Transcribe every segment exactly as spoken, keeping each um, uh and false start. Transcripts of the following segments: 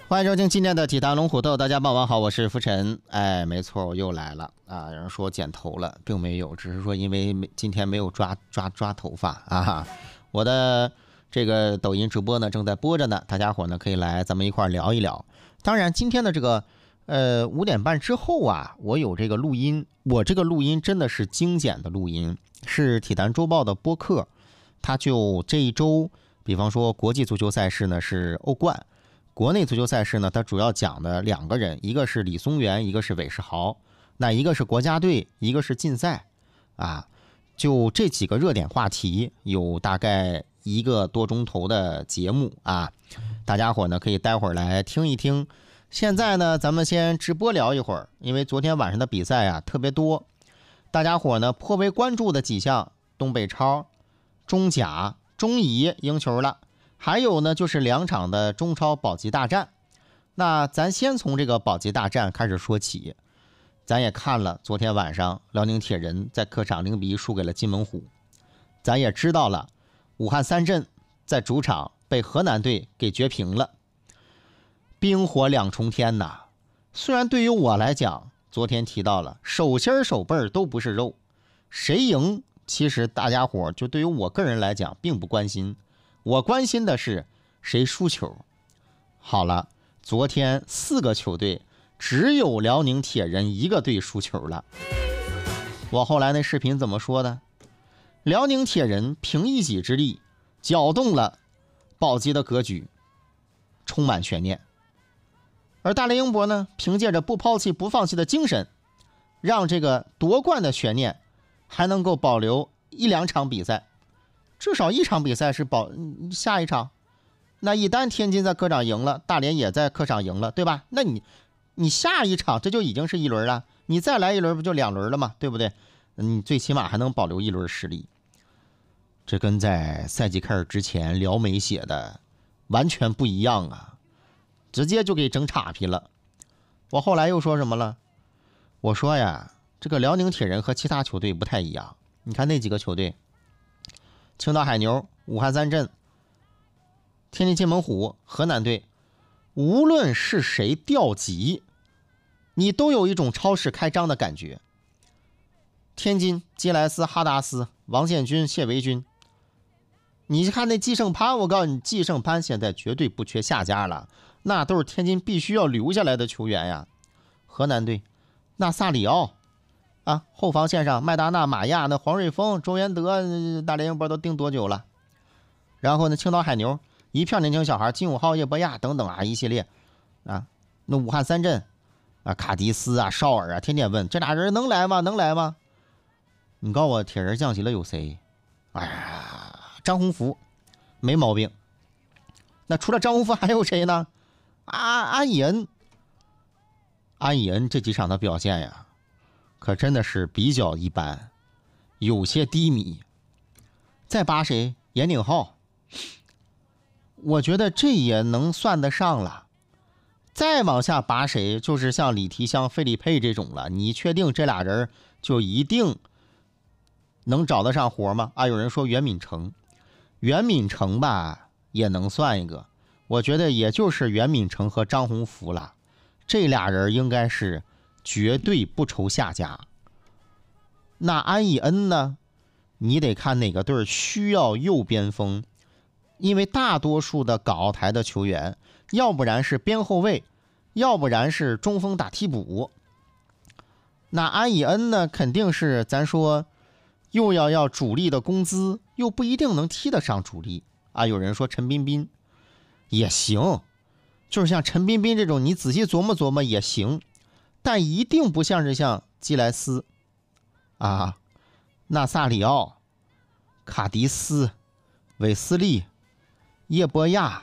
欢迎收听今天的体坛龙虎斗，大家傍晚好，我是浮尘。哎，没错，我又来了啊！有人说剪头了，并没有，只是说因为今天没有抓抓抓头发啊。我的这个抖音直播呢正在播着呢，大家伙呢可以来咱们一块聊一聊。当然，今天的这个呃五点半之后啊，我有这个录音，我这个录音真的是精简的录音，是体坛周报的播客，它就这一周，比方说国际足球赛事呢是欧冠。国内足球赛事呢，它主要讲的两个人，一个是李松元，一个是韦世豪。那一个是国家队，一个是竞赛，啊，就这几个热点话题，有大概一个多钟头的节目啊，大家伙呢可以待会儿来听一听。现在呢，咱们先直播聊一会儿，因为昨天晚上的比赛啊特别多，大家伙呢颇为关注的几项，东北超、中甲、中乙赢球了。还有呢，就是两场的中超保级大战。那咱先从这个保级大战开始说起。咱也看了昨天晚上辽宁铁人在客场零比一输给了金门虎。咱也知道了武汉三镇在主场被河南队给绝平了。冰火两重天呐！虽然对于我来讲，昨天提到了手心手背都不是肉，谁赢其实大家伙就对于我个人来讲并不关心。我关心的是谁输球。好了，昨天四个球队只有辽宁铁人一个队输球了。我后来那视频怎么说的？辽宁铁人凭一己之力搅动了保级的格局，充满悬念。而大连英博呢，凭借着不抛弃不放弃的精神，让这个夺冠的悬念还能够保留一两场比赛。至少一场比赛是保下一场，那一旦天津在客场赢了，大连也在客场赢了，对吧？那你你下一场这就已经是一轮了，你再来一轮不就两轮了吗？对不对？你最起码还能保留一轮实力。这跟在赛季开始之前辽媒写的完全不一样啊，直接就给整岔劈了。我后来又说什么了？我说呀，这个辽宁铁人和其他球队不太一样。你看那几个球队，青岛海牛、武汉三镇、天津金门虎、河南队，无论是谁调级，你都有一种超市开张的感觉。天津吉莱斯、哈达斯、王献军、谢维军，你看那季胜潘，我告诉你，季胜潘现在绝对不缺下家了，那都是天津必须要留下来的球员呀。河南队那萨里奥啊，后防线上麦达纳、马亚、那黄瑞峰、周元德，大连英博都定多久了？然后呢，青岛海牛一票年轻小孩，金永浩、叶博亚等等啊，一系列啊，那武汉三镇啊，卡迪斯啊、绍尔啊，天天问这俩人能来吗？能来吗？你告诉我，铁人降级了有谁？哎呀，张宏福没毛病。那除了张宏福还有谁呢？啊，安以恩，安以恩这几场的表现呀，可真的是比较一般，有些低迷。再拔谁？严鼎浩，我觉得这也能算得上了。再往下拔谁？就是像李提香、费利佩这种了。你确定这俩人就一定能找得上活吗？啊，有人说袁敏成，袁敏成吧也能算一个。我觉得也就是袁敏成和张宏福了，这俩人应该是绝对不愁下家。那安以恩呢？你得看哪个队需要右边锋，因为大多数的港澳台的球员，要不然是边后卫，要不然是中锋打替补。那安以恩呢，肯定是咱说又要要主力的工资，又不一定能踢得上主力啊。有人说陈彬彬也行，就是像陈彬彬这种，你仔细琢磨琢磨也行。但一定不像是像基莱斯啊、纳萨里奥、卡迪斯、韦斯利、叶博亚。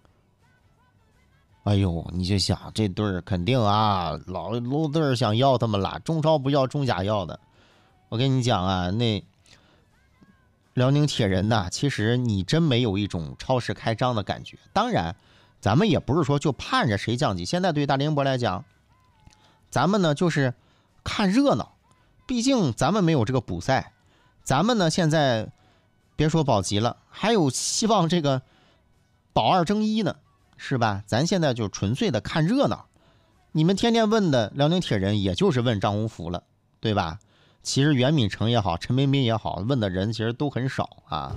哎呦，你就想这对儿肯定啊，老老队儿想要他们了，中超不要，中甲要的。我跟你讲啊，那辽宁铁人呐，其实你真没有一种超市开张的感觉。当然，咱们也不是说就盼着谁降级。现在对大连英博来讲，咱们呢就是看热闹，毕竟咱们没有这个补赛，咱们呢现在别说保级了，还有希望这个保二争一呢， 是吧？咱现在就纯粹的看热闹。你们天天问的辽宁铁人，也就是问张宏福了，对吧？其实袁敏成也好，陈彬彬也好，问的人其实都很少啊。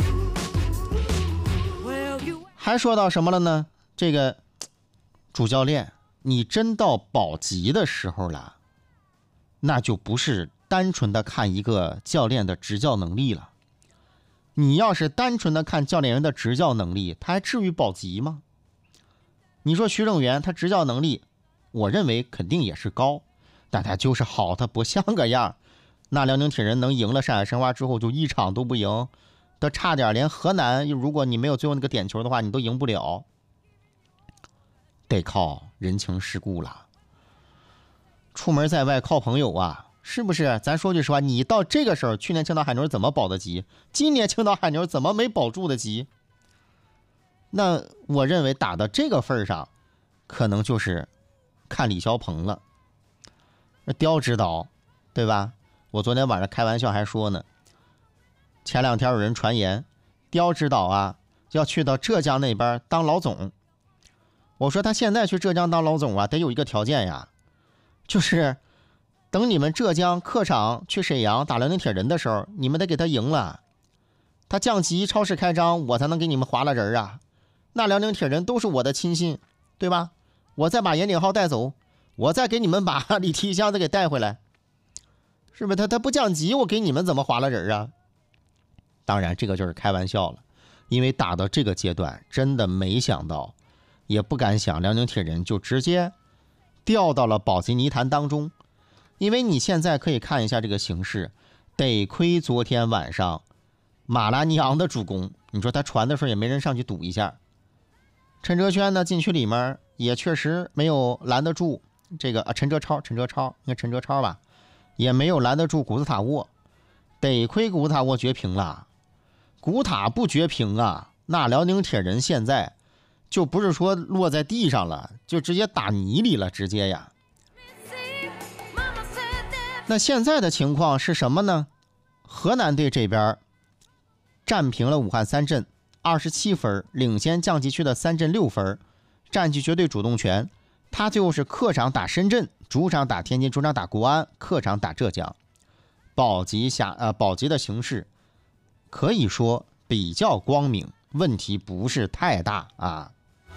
还说到什么了呢？这个主教练，你真到保级的时候了，那就不是单纯的看一个教练的执教能力了。你要是单纯的看教练员的执教能力，他还至于保级吗？你说徐正元他执教能力，我认为肯定也是高，但他就是好的不像个样。那辽宁铁人能赢了上海申花之后，就一场都不赢，他差点连河南，如果你没有最后那个点球的话，你都赢不了。得靠人情世故了。出门在外靠朋友啊，是不是？咱说句实话，你到这个时候，去年青岛海牛怎么保的级？今年青岛海牛怎么没保住的级？那我认为打到这个份上，可能就是看李霄鹏了。刁指导，对吧？我昨天晚上开玩笑还说呢，前两天有人传言，刁指导啊要去到浙江那边当老总。我说他现在去浙江当老总啊，得有一个条件呀，就是等你们浙江客场去沈阳打辽宁铁人的时候，你们得给他赢了，他降级超市开张，我才能给你们划拉人啊。那辽宁铁人都是我的亲信，对吧？我再把严鼎皓带走，我再给你们把李提香再给带回来，是不是？他他不降级，我给你们怎么划拉人啊？当然这个就是开玩笑了，因为打到这个阶段，真的没想到，也不敢想辽宁铁人就直接掉到了保级泥潭当中。因为你现在可以看一下这个形势，得亏昨天晚上马拉尼昂的主攻，你说他传的时候也没人上去堵一下。陈哲轩呢禁区里面也确实没有拦得住这个啊，陈哲超，陈哲超，应该陈哲超吧，也没有拦得住古斯塔沃。得亏古斯塔沃绝平了，古塔不绝平啊，那辽宁铁人现在就不是说落在地上了，就直接打泥里了，直接呀。那现在的情况是什么呢？河南队这边战平了武汉三镇，二十七分，领先降级区的三镇六分，占据绝对主动权。他最后是客场打深圳，主场打天津，主场打国安，客场打浙江。保级下呃保级的形势可以说比较光明，问题不是太大啊。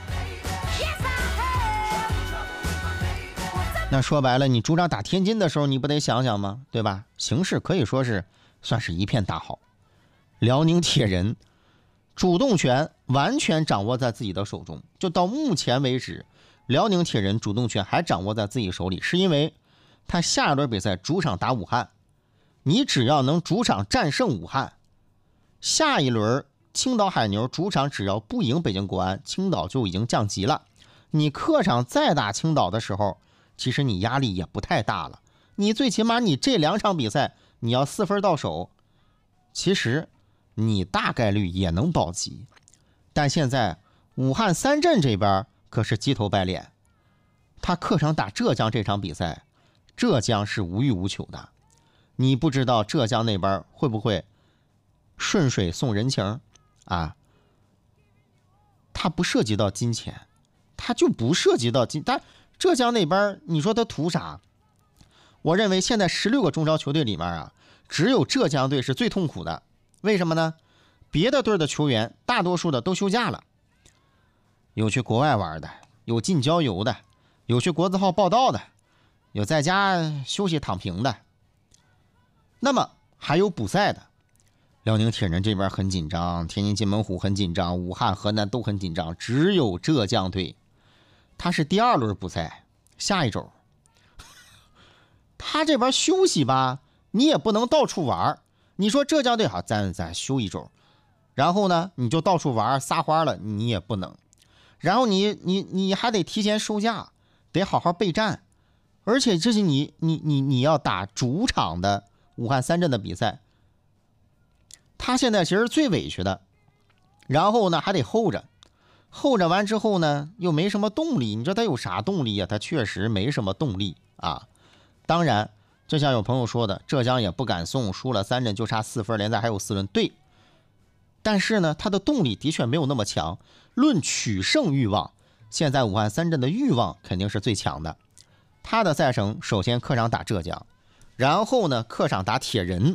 那说白了，你主场打天津的时候，你不得想想吗？对吧？形势可以说是算是一片大好。辽宁铁人主动权完全掌握在自己的手中，就到目前为止，辽宁铁人主动权还掌握在自己手里，是因为他下一轮比赛主场打武汉，你只要能主场战胜武汉，下一轮青岛海牛主场只要不赢北京国安，青岛就已经降级了。你客场再打青岛的时候，其实你压力也不太大了，你最起码你这两场比赛你要四分到手，其实你大概率也能保级。但现在武汉三镇这边可是鸡头白脸，他客场打浙江这场比赛，浙江是无欲无求的，你不知道浙江那边会不会顺水送人情啊？他不涉及到金钱，他就不涉及到金，但浙江那边你说他图啥？我认为现在十六个中超球队里面啊，只有浙江队是最痛苦的。为什么呢？别的队的球员大多数的都休假了，有去国外玩的，有进郊游的，有去国字号报道的，有在家休息躺平的，那么还有补赛的。辽宁铁人这边很紧张，天津津门虎很紧张，武汉河南都很紧张，只有浙江队他是第二轮补赛，下一周他这边休息吧，你也不能到处玩。你说浙江队好，咱咱休一周，然后呢你就到处玩撒欢了，你也不能。然后你你你还得提前收假，得好好备战，而且这是你你你你要打主场的武汉三镇的比赛，他现在其实最委屈的。然后呢还得候着，候着完之后呢又没什么动力。你说他有啥动力啊？他确实没什么动力啊。当然就像有朋友说的，浙江也不敢送，输了三镇就差四分，联赛还有四轮。对， 但是呢，他的动力的确没有那么强。论取胜欲望，现在武汉三镇的欲望肯定是最强的。他的赛程首先客场打浙江，然后呢客场打铁人。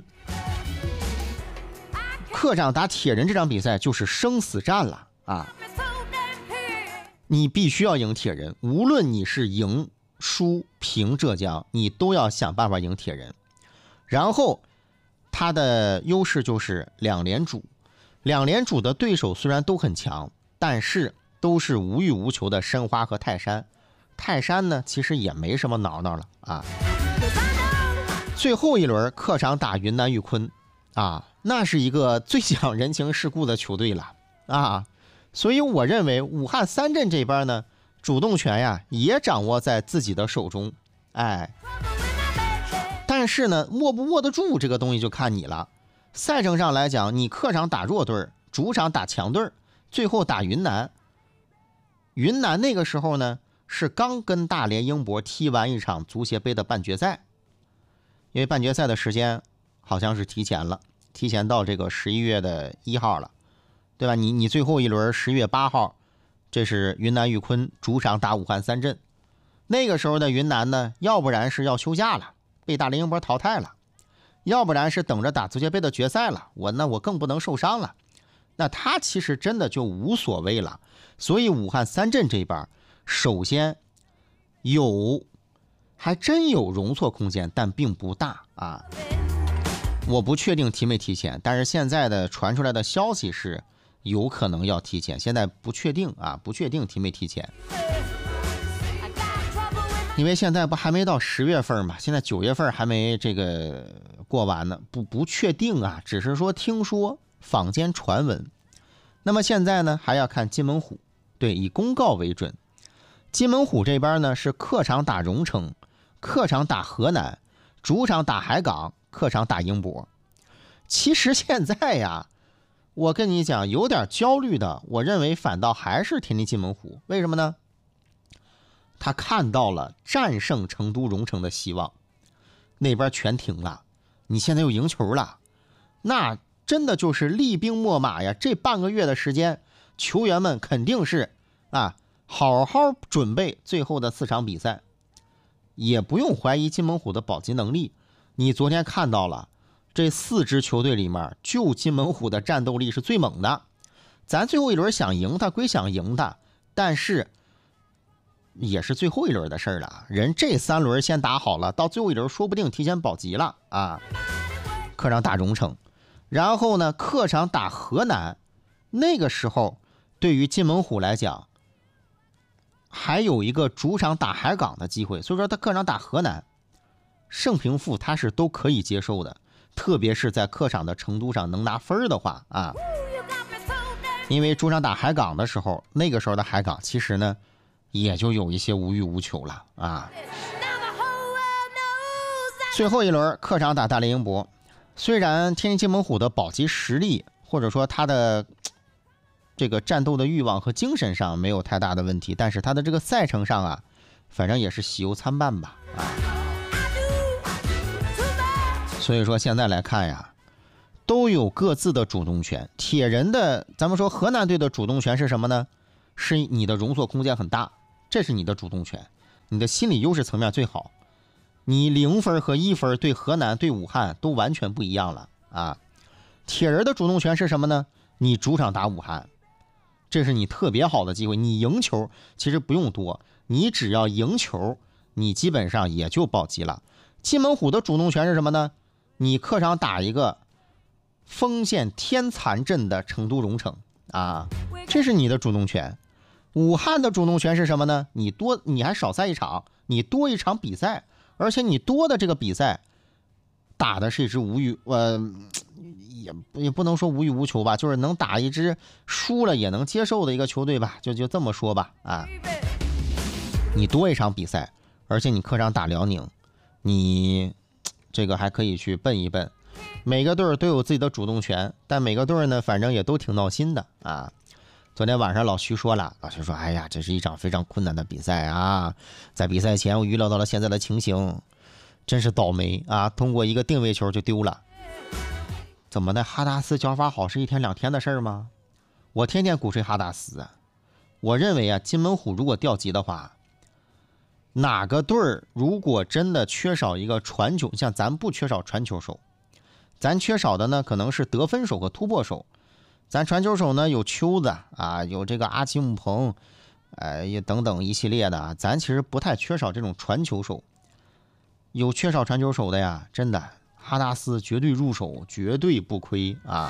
客场打铁人这场比赛就是生死战了啊！你必须要赢铁人，无论你是赢输平浙江，你都要想办法赢铁人。然后他的优势就是两连主，两连主的对手虽然都很强，但是都是无欲无求的申花和泰山。泰山呢其实也没什么挠挠了啊。最后一轮客场打云南玉坤啊，那是一个最讲人情世故的球队了啊。所以我认为武汉三镇这边呢，主动权呀也掌握在自己的手中，哎，但是呢，握不握得住这个东西就看你了。赛程上来讲，你客场打弱队，主场打强队，最后打云南。云南那个时候呢，是刚跟大连英博踢完一场足协杯的半决赛，因为半决赛的时间好像是提前了，提前到这个十一月的一号了。对吧？你你最后一轮十月八号，这是云南玉坤主场打武汉三镇。那个时候的云南呢，要不然是要休假了，被大连英博淘汰了，要不然是等着打足协杯的决赛了。我那我更不能受伤了。那他其实真的就无所谓了。所以武汉三镇这边，首先有还真有容错空间，但并不大啊。我不确定提没提前，但是现在的传出来的消息是有可能要提前，现在不确定啊，不确定提没提前，因为现在不还没到十月份嘛，现在九月份还没这个过完呢，不不确定啊，只是说听说坊间传闻。那么现在呢，还要看金门虎，对，以公告为准。金门虎这边呢是客场打荣成，客场打河南，主场打海港，客场打英博。其实现在呀，我跟你讲，有点焦虑的，我认为反倒还是天津金门虎。为什么呢？他看到了战胜成都荣成的希望，那边全停了，你现在又赢球了，那真的就是厉兵秣马呀！这半个月的时间，球员们肯定是啊，好好准备最后的四场比赛，也不用怀疑金门虎的保级能力。你昨天看到了。这四支球队里面，就金门虎的战斗力是最猛的。咱最后一轮想赢他，归想赢他，但是也是最后一轮的事了。人这三轮先打好了，到最后一轮说不定提前保级了啊！客场打荣成，然后呢，客场打河南。那个时候，对于金门虎来讲，还有一个主场打海港的机会。所以说，他客场打河南，胜平负他是都可以接受的。特别是在客场的成都上能拿分的话啊，因为主场打海港的时候，那个时候的海港其实呢也就有一些无欲无求了啊。最后一轮客场打大连英博，虽然天津金门虎的保级实力或者说他的这个战斗的欲望和精神上没有太大的问题，但是他的这个赛程上啊，反正也是喜忧参半吧啊。所以说现在来看呀，都有各自的主动权。铁人的，咱们说河南队的主动权是什么呢？是你的容错空间很大，这是你的主动权，你的心理优势层面最好。你零分和一分对河南对武汉都完全不一样了啊。铁人的主动权是什么呢？你主场打武汉，这是你特别好的机会。你赢球其实不用多，你只要赢球，你基本上也就保级了。金门虎的主动权是什么呢？你客场打一个丰县天残镇的成都荣成啊，这是你的主动权。武汉的主动权是什么呢？你多你还少赛一场，你多一场比赛，而且你多的这个比赛打的是一支无欲呃也也不能说无欲无求吧，就是能打一支输了也能接受的一个球队吧，就就这么说吧啊。你多一场比赛，而且你客场打辽宁，你这个还可以去奔一奔。每个队都有自己的主动权，但每个队呢，反正也都挺闹心的啊。昨天晚上老徐说了，老徐说：“哎呀，这是一场非常困难的比赛啊！在比赛前我预料到了现在的情形，真是倒霉啊！通过一个定位球就丢了。” 怎么的？哈达斯脚法好是一天两天的事儿吗？我天天鼓吹哈达斯啊！我认为啊，金门虎如果调级的话，哪个队儿如果真的缺少一个传球，像咱不缺少传球手，咱缺少的呢可能是得分手和突破手。咱传球手呢有秋子啊，有这个阿奇姆彭，呃，也等等一系列的啊，咱其实不太缺少这种传球手。有缺少传球手的呀，真的哈达斯绝对入手，绝对不亏啊！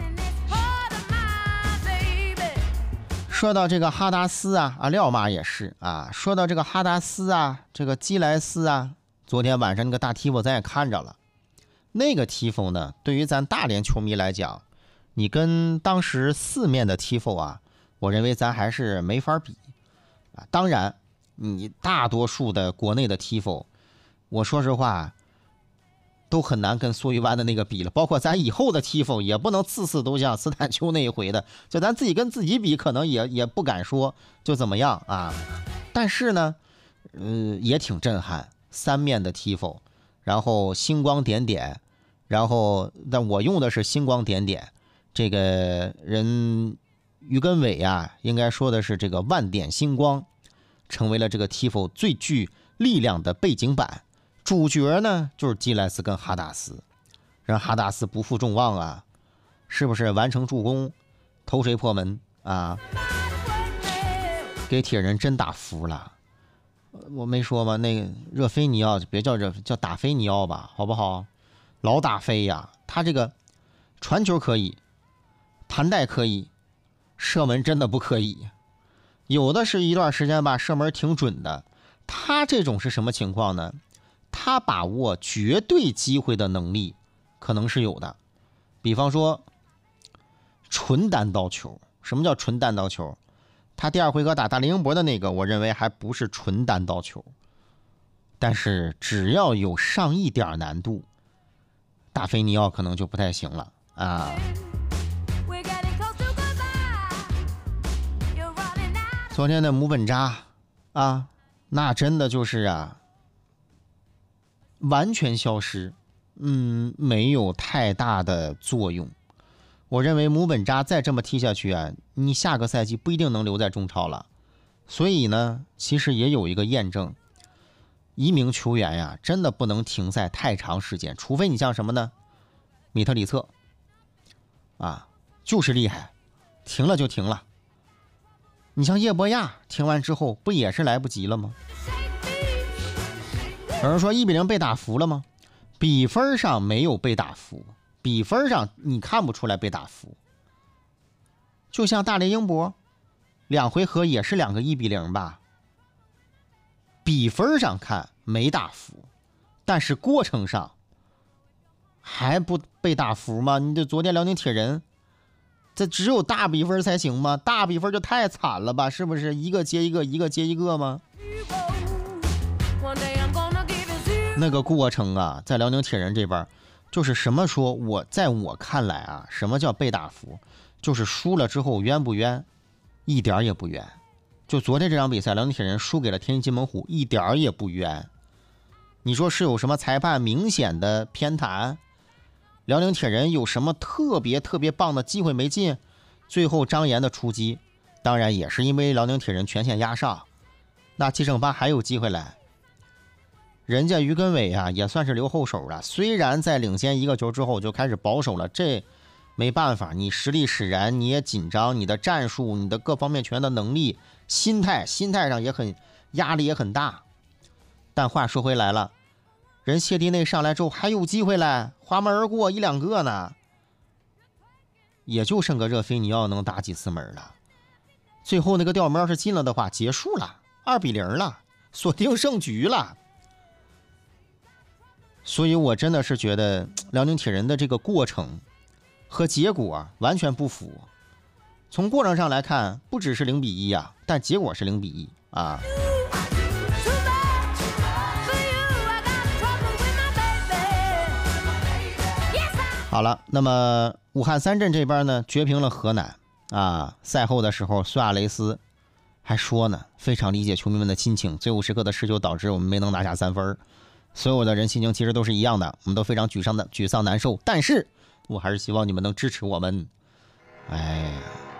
说到这个哈达斯啊，啊廖妈也是啊。说到这个哈达斯啊，这个基莱斯啊，昨天晚上那个大 tifo 咱也看着了。那个 tifo 呢，对于咱大连球迷来讲，你跟当时四面的 tifo 啊，我认为咱还是没法比啊。当然，你大多数的国内的 tifo， 我说实话，都很难跟苏玉湾的那个比了，包括咱以后的 tifo 也不能次次都像斯坦丘那一回的，就咱自己跟自己比，可能也也不敢说就怎么样啊。但是呢，呃，也挺震撼，三面的 tifo， 然后星光点点，然后但我用的是星光点点，这个人于根伟啊，应该说的是这个万点星光，成为了这个 tifo 最具力量的背景板。主角呢就是基莱斯跟哈达斯，让哈达斯不负众望啊，是不是完成助攻，头锤破门啊？给铁人真打服了。我没说吗？那个热菲尼奥别叫热，叫打菲尼奥吧，好不好？老打飞呀，他这个传球可以，弹带可以，射门真的不可以。有的是一段时间吧，射门挺准的。他这种是什么情况呢？他把握绝对机会的能力可能是有的，比方说纯单刀球。什么叫纯单刀球？他第二回合打大连英博的那个，我认为还不是纯单刀球，但是只要有上一点难度，大菲尼奥可能就不太行了啊。昨天的姆本扎啊，那真的就是啊，完全消失，嗯，没有太大的作用。我认为姆本扎再这么踢下去啊，你下个赛季不一定能留在中超了。所以呢，其实也有一个验证，一名球员呀，真的不能停赛太长时间，除非你像什么呢？米特里策啊，就是厉害，停了就停了。你像叶博亚停完之后不也是来不及了吗？有人说一比零被打服了吗？比分上没有被打服，比分上你看不出来被打服。就像大连英博两回合也是两个一比零吧，比分上看没打服，但是过程上还不被打服吗？你这昨天辽宁铁人这只有大比分才行吗？大比分就太惨了吧，是不是一个接一个，一个接一个吗？那个过程啊，在辽宁铁人这边就是什么说我在我看来啊，什么叫被打服，就是输了之后冤不冤？一点也不冤。就昨天这场比赛，辽宁铁人输给了天津金门虎，一点也不冤。你说是有什么裁判明显的偏袒？辽宁铁人有什么特别特别棒的机会没进？最后张岩的出击，当然也是因为辽宁铁人全线压上，那七胜八还有机会来。人家于根伟啊也算是留后手了，虽然在领先一个球之后就开始保守了，这没办法，你实力使然，你也紧张，你的战术，你的各方面全的能力，心态心态上也很压力也很大。但话说回来了，人谢蒂内上来之后还有机会来，滑门而过一两个呢，也就剩个热菲尼奥能打几次门了。最后那个吊门要是进了的话，结束了，二比零了，锁定胜局了。所以我真的是觉得辽宁铁人的这个过程和结果完全不符。从过程上来看，不只是零比一啊，但结果是零比一啊。好了，那么武汉三镇这边呢，绝平了河南啊。赛后的时候，苏亚雷斯还说呢，非常理解球迷们的心情，最后时刻的失球导致我们没能拿下三分。所有的人心情其实都是一样的，我们都非常沮丧的沮丧难受。但是我还是希望你们能支持我们。哎，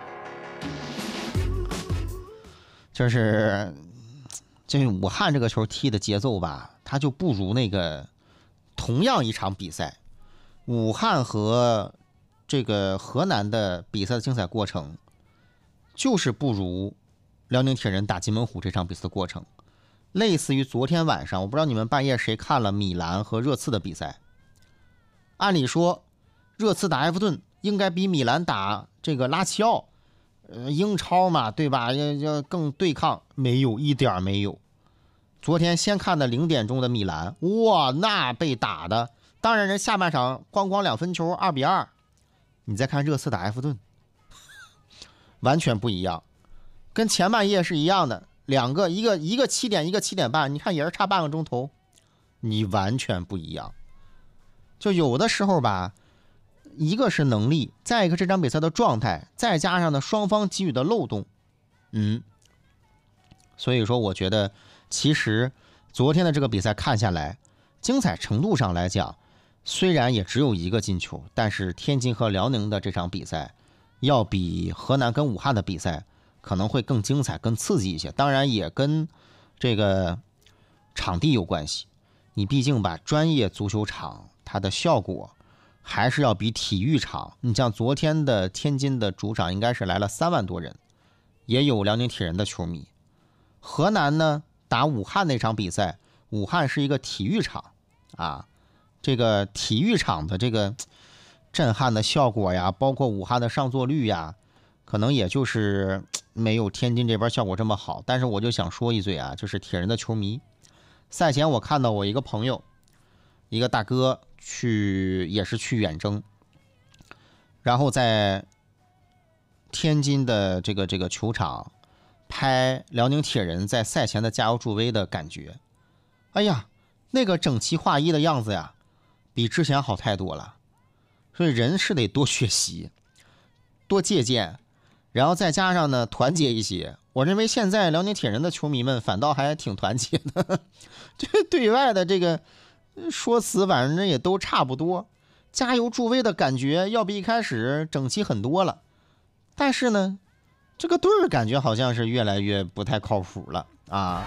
就是这武汉这个球踢的节奏吧，它就不如那个同样一场比赛，武汉和这个河南的比赛的精彩过程，就是不如辽宁铁人打金门虎这场比赛的过程。类似于昨天晚上，我不知道你们半夜谁看了米兰和热刺的比赛。按理说，热刺打埃弗顿应该比米兰打这个拉齐奥，呃，英超嘛，对吧？要要更对抗，没有一点没有。昨天先看的零点钟的米兰，哇，那被打的，当然人下半场咣咣两分球，二比二。你再看热刺打埃弗顿，完全不一样，跟前半夜是一样的。两个，一个一个七点，一个七点半，你看也是差半个钟头，你完全不一样。就有的时候吧，一个是能力，再一个这场比赛的状态，再加上呢双方给予的漏洞，嗯，所以说我觉得其实昨天的这个比赛看下来，精彩程度上来讲，虽然也只有一个进球，但是天津和辽宁的这场比赛要比河南跟武汉的比赛可能会更精彩、更刺激一些，当然也跟这个场地有关系。你毕竟把专业足球场，它的效果还是要比体育场。你像昨天的天津的主场，应该是来了三万多人，也有辽宁铁人的球迷。河南呢打武汉那场比赛，武汉是一个体育场啊，这个体育场的这个震撼的效果呀，包括武汉的上座率呀，可能也就是没有天津这边效果这么好。但是我就想说一嘴啊，就是铁人的球迷，赛前我看到我一个朋友，一个大哥去也是去远征，然后在天津的这个这个球场拍辽宁铁人在赛前的加油助威的感觉，哎呀，那个整齐划一的样子呀，比之前好太多了。所以人是得多学习，多借鉴，然后再加上呢团结一些。我认为现在辽宁铁人的球迷们反倒还挺团结的，这对外的这个说辞反正也都差不多，加油助威的感觉要比一开始整齐很多了。但是呢，这个队儿感觉好像是越来越不太靠谱了啊。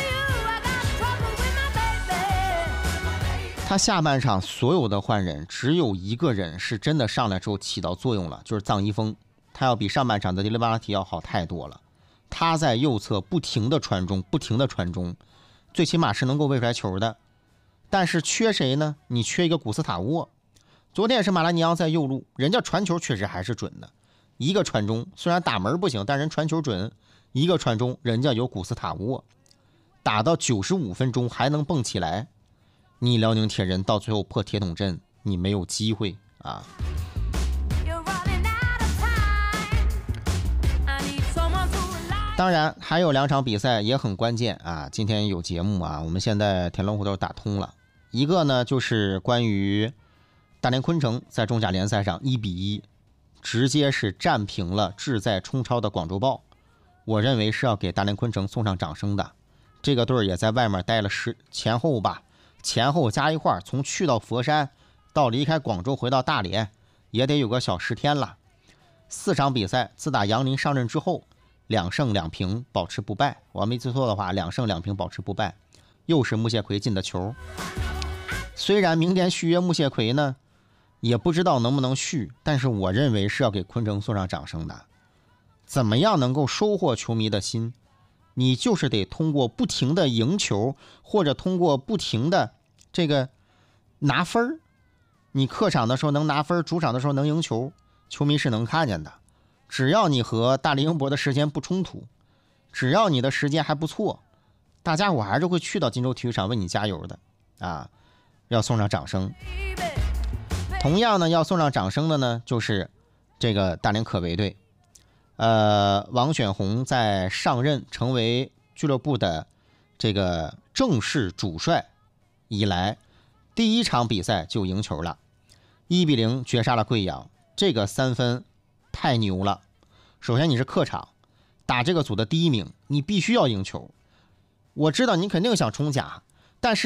他下半场所有的换人，只有一个人是真的上来之后起到作用了，就是臧一峰。他要比上半场的迪丽巴拉提要好太多了。他在右侧不停的传中，不停的传中，最起码是能够喂出来球的。但是缺谁呢？你缺一个古斯塔沃。昨天也是马拉尼昂在右路，人家传球确实还是准的，一个传中虽然打门不行，但人传球准，一个传中人家有古斯塔沃，打到九十五分钟还能蹦起来，你辽宁铁人到最后破铁桶阵，你没有机会啊。当然还有两场比赛也很关键啊，今天有节目啊，我们现在田龙湖都打通了。一个呢就是关于大连昆城在中甲联赛上一比一直接是战平了志在冲超的广州豹，我认为是要给大连昆城送上掌声的。这个队也在外面待了十前后吧，前后加一块儿，从去到佛山到离开广州回到大连也得有个小十天了。四场比赛自打杨林上任之后，两胜两平保持不败，我没记错的话，两胜两平保持不败，又是穆谢奎进的球。虽然明天续约穆谢奎呢，也不知道能不能续，但是我认为是要给昆城送上掌声的。怎么样能够收获球迷的心？你就是得通过不停的赢球，或者通过不停的这个拿分。你客场的时候能拿分，主场的时候能赢球，球迷是能看见的。只要你和大连英博的时间不冲突，只要你的时间还不错，大家伙还是会去到金州体育场为你加油的啊！要送上掌声。同样呢，要送上掌声的呢，就是这个大连可为队。呃，王选红在上任成为俱乐部的这个正式主帅以来，第一场比赛就赢球了，一比零绝杀了贵阳，这个三分太牛了。首先你是客场打这个组的第一名，你必须要赢球。我知道你肯定想冲甲，但是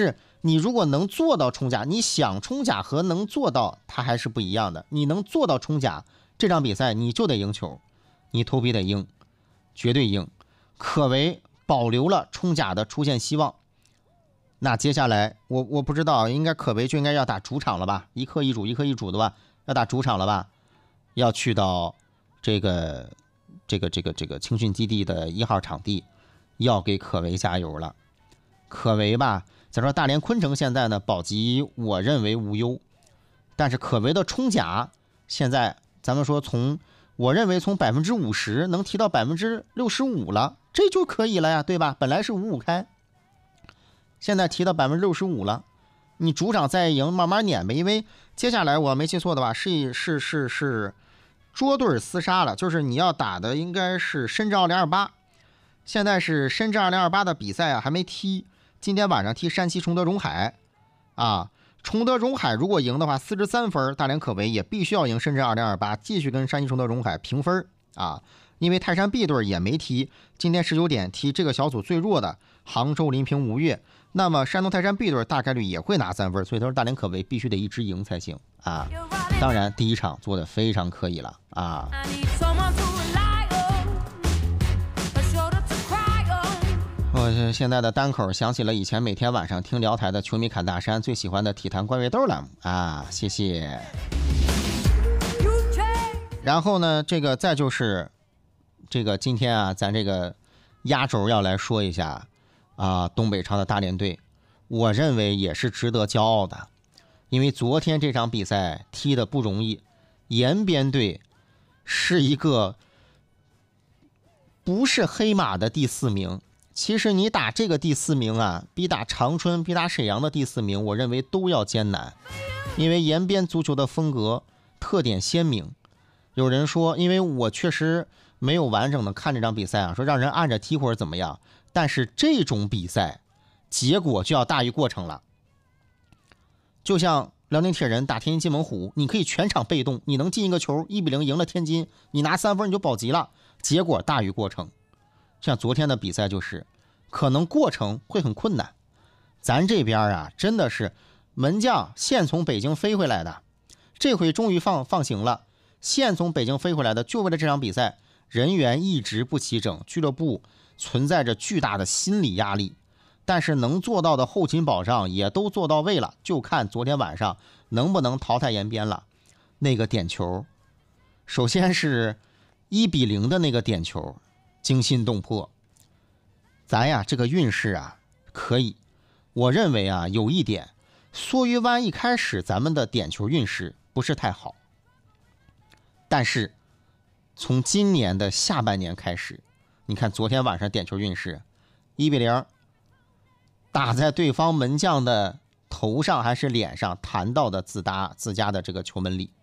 你如果能做到冲甲，你想冲甲和能做到它还是不一样的。你能做到冲甲，这场比赛你就得赢球，你头皮得硬，绝对硬。可为保留了冲甲的出现希望。那接下来我我不知道，应该可为就应该要打主场了吧？一客一主，一客一主的吧，要打主场了吧？要去到这个这个这个这个青训基地的一号场地，要给可为加油了。可为吧，咱说大连昆城现在呢保级，我认为无忧，但是可为的冲甲现在咱们说从我认为从百分之五十能提到百分之六十五了，这就可以了呀，对吧？本来是五五开，现在提到百分之六十五了，你主场再赢，慢慢撵呗。因为接下来我没记错的吧，是是是是捉对厮杀了，就是你要打的应该是深圳二零二八，现在是深圳二零二八的比赛啊还没踢，今天晚上踢山西崇德荣海啊。崇德荣海如果赢的话，四十三分，大连可为也必须要赢深圳二零二八，继续跟山西崇德荣海平分啊。因为泰山 B 队也没踢，今天十九点踢这个小组最弱的杭州临平吴越，那么山东泰山 B 队大概率也会拿三分，所以他说大连可为必须得一直赢才行啊。当然第一场做的非常可以了啊。我现在的单口想起了以前每天晚上听辽台的球迷侃大山最喜欢的体坛观乐豆栏目啊，谢谢。然后呢，这个再就是这个今天啊，咱这个压轴要来说一下啊，东北超的大连队，我认为也是值得骄傲的，因为昨天这场比赛踢得不容易，延边队是一个不是黑马的第四名。其实你打这个第四名啊，比打长春、比打沈阳的第四名，我认为都要艰难，因为延边足球的风格特点鲜明。有人说，因为我确实没有完整的看这场比赛啊，说让人按着踢或者怎么样，但是这种比赛结果就要大于过程了。就像辽宁铁人打天津津门虎，你可以全场被动，你能进一个球，一比零赢了天津，你拿三分你就保级了，结果大于过程。像昨天的比赛就是，可能过程会很困难。咱这边啊，真的是门将现从北京飞回来的，这回终于放放行了。现从北京飞回来的，就为了这场比赛，人员一直不齐整，俱乐部存在着巨大的心理压力。但是能做到的后勤保障也都做到位了，就看昨天晚上能不能淘汰延边了。那个点球，首先是一比零的那个点球。惊心动魄，咱呀这个运势啊可以，我认为啊有一点，梭鱼湾一开始咱们的点球运势不是太好，但是从今年的下半年开始，你看昨天晚上点球运势一比零，打在对方门将的头上还是脸上，弹到的自搭自家的这个球门里。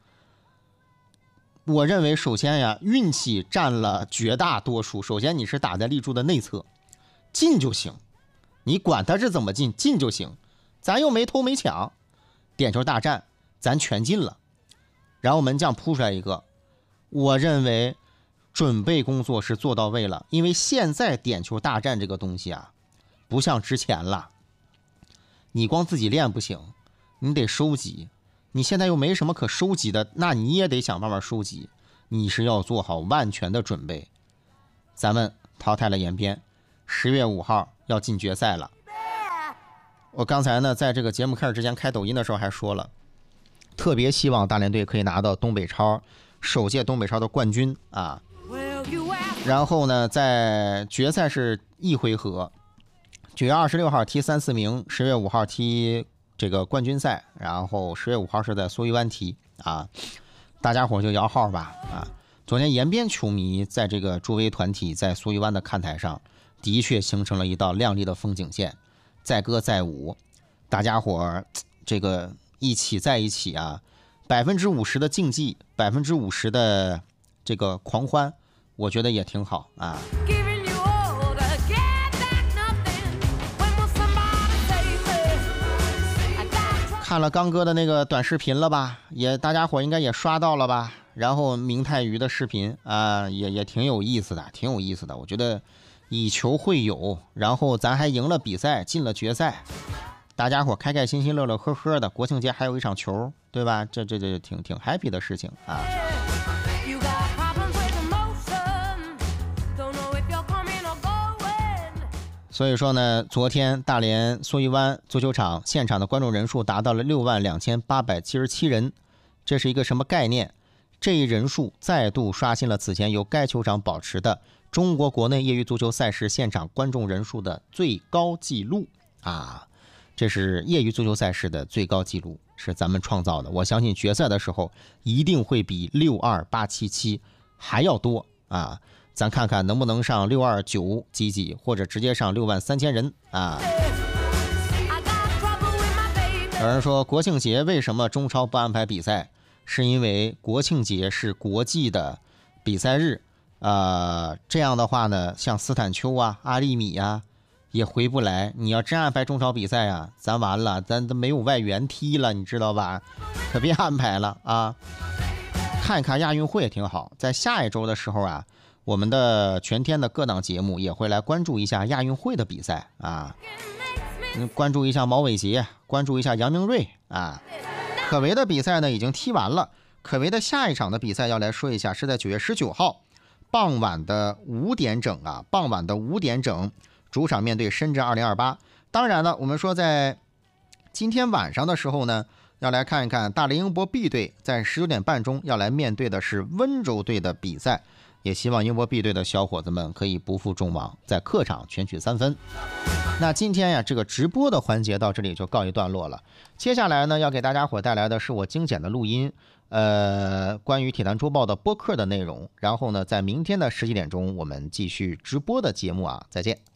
我认为首先呀，运气占了绝大多数。首先你是打在立柱的内侧，进就行，你管他是怎么进，进就行。咱又没偷没抢，点球大战咱全进了，然后门将扑出来一个，我认为准备工作是做到位了。因为现在点球大战这个东西啊，不像之前了，你光自己练不行，你得收集。你现在又没什么可收集的，那你也得想办法收集，你是要做好万全的准备。咱们淘汰了延边，十月五号要进决赛了。我刚才呢，在这个节目开始之前开抖音的时候还说了，特别希望大连队可以拿到东北超首届东北超的冠军啊。然后呢，在决赛是一回合，九月二十六号踢三四名，十月五号踢这个冠军赛，然后十月五号是在梭鱼湾踢啊，大家伙就摇号吧啊！昨天延边球迷在这个助威团体在梭鱼湾的看台上，的确形成了一道亮丽的风景线，载歌载舞，大家伙这个一起在一起啊，百分之五十的竞技，百分之五十的这个狂欢，我觉得也挺好啊。看了刚哥的那个短视频了吧，也大家伙应该也刷到了吧，然后明太鱼的视频啊，也也挺有意思的，挺有意思的。我觉得以球会友，然后咱还赢了比赛，进了决赛， 大家伙开开心心、乐乐呵呵的，国庆节还有一场球，对吧？这这这挺挺 happy 的事情啊。所以说呢，昨天大连蓑衣湾足球场现场的观众人数达到了六万两千八百七十七人，这是一个什么概念？这一人数再度刷新了此前由该球场保持的中国国内业余足球赛事现场观众人数的最高纪录啊！这是业余足球赛事的最高纪录，是咱们创造的。我相信决赛的时候一定会比六二八七七还要多啊！咱看看能不能上六二九几几，或者直接上六万三千人啊！有人说国庆节为什么中超不安排比赛？是因为国庆节是国际的比赛日，呃，这样的话呢，像斯坦丘啊、阿利米啊，也回不来。你要真安排中超比赛啊，咱完了，咱都没有外援踢了，你知道吧？可别安排了啊！看一看亚运会也挺好，在下一周的时候啊。我们的全天的各档节目也会来关注一下亚运会的比赛啊，关注一下毛伟杰，关注一下杨明瑞啊。可维的比赛呢已经踢完了，可维的下一场的比赛要来说一下，是在九月十九号傍晚的五点整啊，傍晚的五点整，主场面对深圳二零二八。当然了，我们说在今天晚上的时候呢，要来看一看大连英博 B 队在十九点半钟要来面对的是温州队的比赛。也希望英博 B 队的小伙子们可以不负众望，在客场全取三分。那今天呀，这个直播的环节到这里就告一段落了。接下来呢，要给大家伙带来的是我精简的录音，呃，关于铁蛋周报的播客的内容。然后呢，在明天的十几点钟，我们继续直播的节目啊，再见。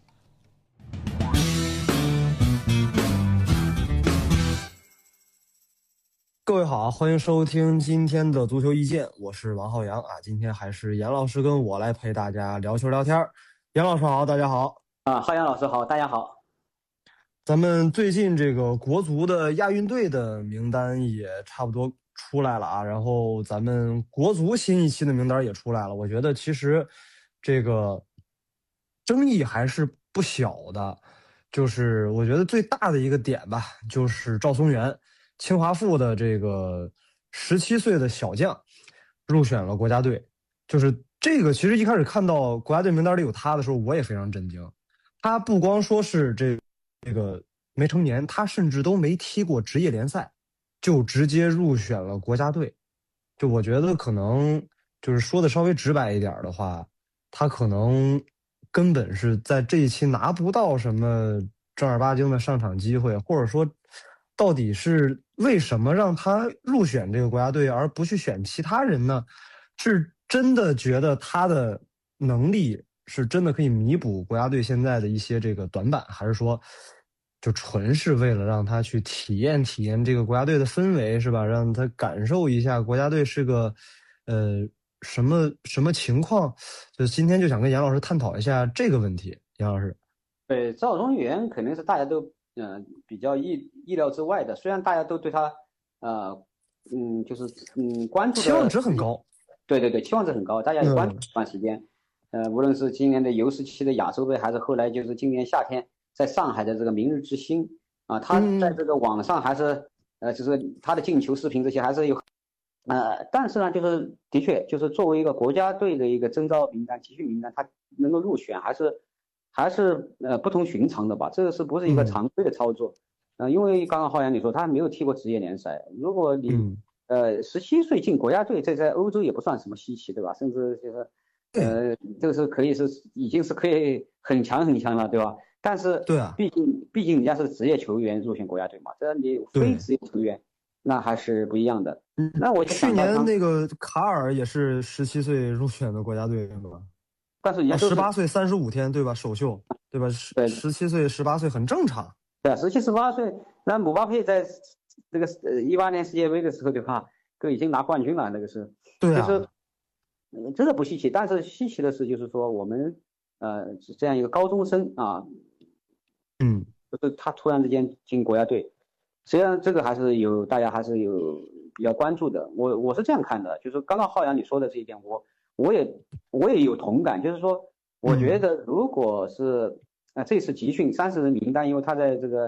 各位好，欢迎收听今天的足球意见，我是王浩洋啊。今天还是严老师跟我来陪大家聊球聊天。严老师好，大家好啊，浩洋老师好，大家好。 咱们最近这个国足的亚运队的名单也差不多出来了啊，然后咱们国足新一期的名单也出来了。我觉得其实这个争议还是不小的，就是我觉得最大的一个点吧，就是赵松元。清华附的这个十七岁的小将入选了国家队，就是这个其实一开始看到国家队名单里有他的时候，我也非常震惊。他不光说是这这个没成年，他甚至都没踢过职业联赛，就直接入选了国家队。就我觉得可能就是说的稍微直白一点的话，他可能根本是在这一期拿不到什么正儿八经的上场机会，或者说到底是为什么让他入选这个国家队而不去选其他人呢？是真的觉得他的能力是真的可以弥补国家队现在的一些这个短板，还是说就纯是为了让他去体验体验这个国家队的氛围，是吧？让他感受一下国家队是个呃什么什么情况？就今天就想跟杨老师探讨一下这个问题。杨老师， 对，赵松元肯定是大家都嗯、呃、比较意意料之外的，虽然大家都对他呃嗯就是嗯关注的期望值很高， 对对对，期望值很高，大家也关注这段时间，嗯、呃无论是今年的 U 十七的亚洲杯，还是后来就是今年夏天在上海的这个明日之星啊，他在这个网上还是、嗯、呃就是他的进球视频这些还是有。呃，但是呢，就是的确，就是作为一个国家队的一个征召名单、集训名单，他能够入选，还是还是呃不同寻常的吧？这个是不是一个常规的操作？嗯、呃，因为刚刚浩洋你说他没有踢过职业联赛，如果你、嗯、呃十七岁进国家队，这在欧洲也不算什么稀奇，对吧？甚至就是呃这个是可以是已经是可以很强很强了，对吧？但是对啊， 毕竟毕竟人家是职业球员入选国家队嘛，这你非职业球员。那还是不一样的。那我去年那个卡尔也是十七岁入选的国家队，对吧？ 但是也十八岁三十五天，对吧？首秀，对吧？ 对， 十七岁、十八岁很正常。 对啊，十七、十八岁，那姆巴佩在这个呃一八年世界杯的时候，对吧？都已经拿冠军了，那个是。 对啊。 就是，呃，这个不稀奇，但是稀奇的是，就是说我们呃这样一个高中生啊， 嗯， 就是他突然之间进国家队。实际上这个还是有大家还是有比较关注的，我我是这样看的，就是刚刚浩洋你说的这一点，我我也我也有同感，就是说我觉得如果是呃这次集训三十人名单，因为他在这个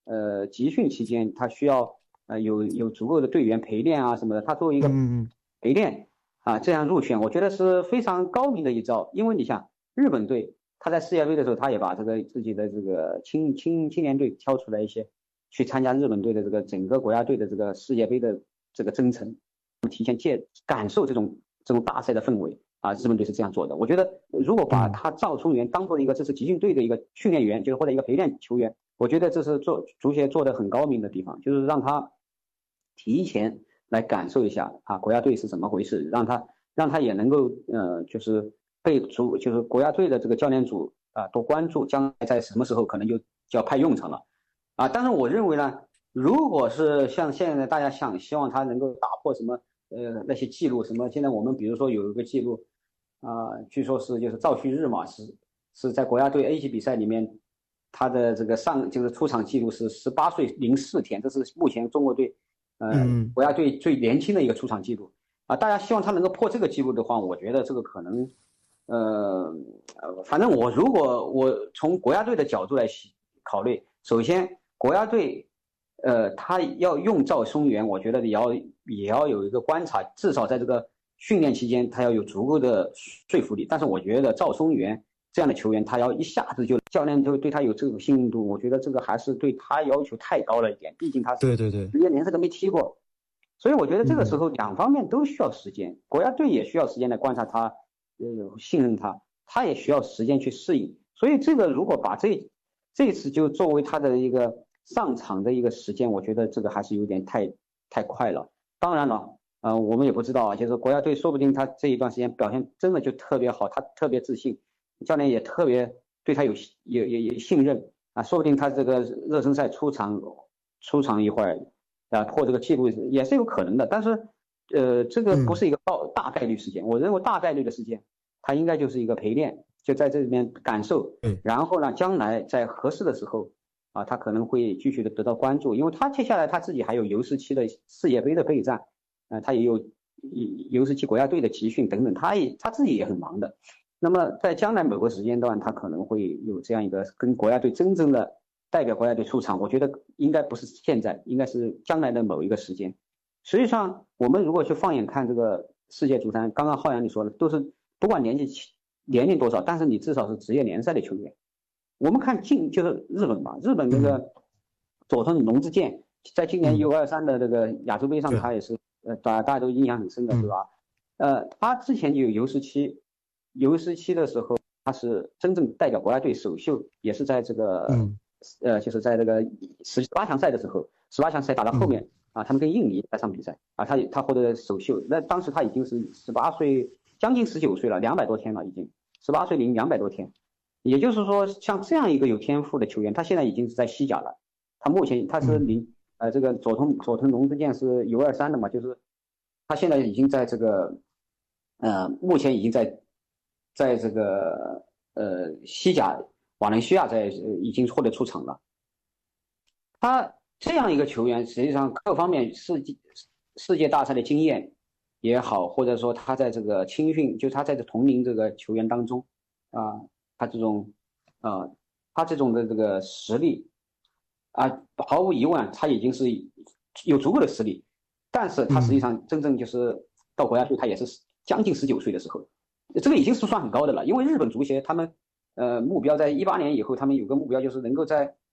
呃集训期间，他需要呃有有足够的队员陪练啊什么的，他作为一个陪练啊这样入选，我觉得是非常高明的一招。因为你想日本队他在世界杯的时候，他也把这个自己的这个青青青年队挑出来一些，去参加日本队的这个整个国家队的这个世界杯的这个征程，提前借感受这种这种大赛的氛围。啊，日本队是这样做的。我觉得，如果把他赵聪元当做一个这是集训队的一个训练员，就是或者一个陪练球员，我觉得这是做足协做的很高明的地方，就是让他提前来感受一下啊国家队是怎么回事，让他让他也能够呃就是被足就是国家队的这个教练组啊多关注，将来在什么时候可能就就要派用场了啊。但是我认为呢，如果是像现在大家想希望他能够打破什么呃那些记录，什么现在我们比如说有一个记录。啊、呃，据说是就是赵旭日嘛，是是在国家队 A 级比赛里面，他的这个上就是出场记录是十八岁零四天，这是目前中国队呃、嗯、国家队最年轻的一个出场记录啊。大家希望他能够破这个记录的话，我觉得这个可能呃呃，反正我如果我从国家队的角度来考虑，首先国家队呃他要用赵松元，我觉得也要也要有一个观察，至少在这个。训练期间他要有足够的说服力，但是我觉得赵松元这样的球员，他要一下子就教练就对他有这种信任度，我觉得这个还是对他要求太高了一点，毕竟他是对对对， 职业联赛都没踢过，所以我觉得这个时候两方面都需要时间，国家队也需要时间来观察他，呃，信任他，他也需要时间去适应，所以这个如果把这这次就作为他的一个上场的一个时间，我觉得这个还是有点太太快了。当然了。呃，我们也不知道啊，就是国家队说不定他这一段时间表现真的就特别好，他特别自信，教练也特别对他有有有有信任啊，说不定他这个热身赛出场出场一会儿啊破这个记录也是有可能的，但是呃这个不是一个大大概率事件，我认为大概率的事件，他应该就是一个陪练，就在这里面感受，然后呢将来在合适的时候啊他可能会继续的得到关注，因为他接下来他自己还有U十七的世界杯的备战。呃，他也有U十七国家队的集训等等，他也他自己也很忙的。那么在将来某个时间段，他可能会有这样一个跟国家队真正的代表国家队出场。我觉得应该不是现在，应该是将来的某一个时间。实际上，我们如果去放眼看这个世界足坛，刚刚浩洋你说的，都是不管年纪年龄多少，但是你至少是职业联赛的球员。我们看近就是日本嘛，日本那个佐藤龙之介，在今年 U 二十三 的这个亚洲杯上，他也是。呃，大家大家都印象很深的，对吧？呃，他之前就有 U 十七，U 十七的时候，他是真正代表国家队首秀，也是在这个，嗯、呃，就是在这个十八强赛的时候，十八强赛打到后面、嗯、啊，他们跟印尼那场比赛啊，他他获得首秀，那当时他已经是十八岁，将近十九岁了，两百多天了，已经十八岁零两百多天，也就是说，像这样一个有天赋的球员，他现在已经是在西甲了，他目前他是零。嗯呃，这个佐藤佐藤龙之介是 U 二十三 的嘛，就是他现在已经在这个，呃，目前已经在，在这个呃西甲瓦伦西亚在、呃、已经获得出场了。他这样一个球员，实际上各方面世界世界大赛的经验也好，或者说他在这个青训，就他在这同龄这个球员当中啊、呃，他这种啊、呃，他这种的这个实力。啊，毫无疑问，他已经是有足够的实力，但是他实际上真正就是到国家队，他也是将近十九岁的时候，这个已经是算很高的了。因为日本足协他们呃目标在一八年以后，他们有个目标就是能够在